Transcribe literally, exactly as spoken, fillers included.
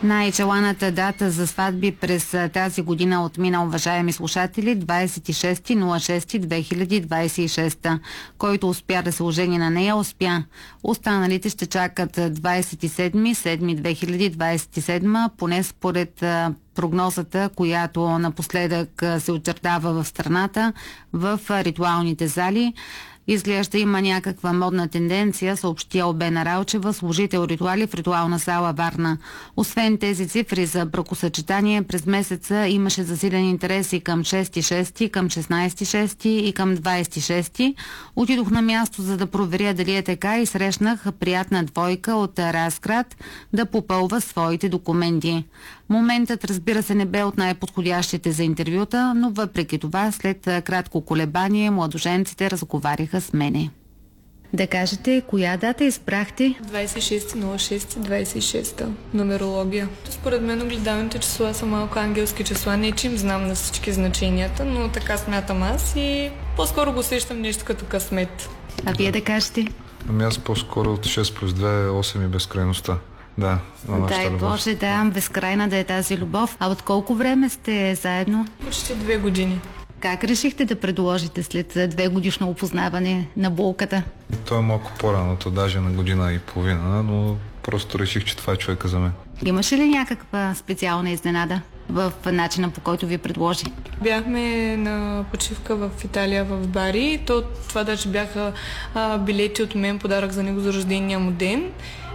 Най-желаната дата за сватби през тази година отмина, уважаеми слушатели, двадесет и шести юни две хиляди двадесет и шеста. Който успя да се ожени на нея, успя. Останалите ще чакат двадесет и седми юли две хиляди двадесет и седма, поне според прогнозата, която напоследък се очертава в страната, в ритуалните зали. Изглежда има някаква модна тенденция, съобщи Албена Ралчева, служител ритуали в ритуална сала Варна. Освен тези цифри за бракосъчетание, през месеца имаше засилен интерес и към шести шести, към шестнадесети шести и към двадесет и шести. Отидох на място, за да проверя дали е така, и срещнах приятна двойка от Разград да попълва своите документи. Моментът, разбира се, не бе от най-подходящите за интервюта, но въпреки това, след кратко колебание, младоженците разговаряха с мене. Да кажете, коя дата избрахте? двадесет и шести юни двадесет и шеста. Нумерология. Според мен огледалните числа са малко ангелски числа. Не че им знам на всички значенията, но така смятам аз и по-скоро го усещам нещо като късмет. А вие да кажете? Ами аз по-скоро от шест плюс две е осем и безкрайността. Да, дай Боже, да, безкрайна да е тази любов. А от колко време сте заедно? Почти две години. Как решихте да предложите след две годишно опознаване на булката? То е малко по-рано, то даже на година и половина, но просто реших, че това е човека за мен. Имаше ли някаква специална изненада в начина, по който ви предложи? Бяхме на почивка в Италия, в Бари. То, това даже бяха а, билети от мен, подарък за него за рождения му ден.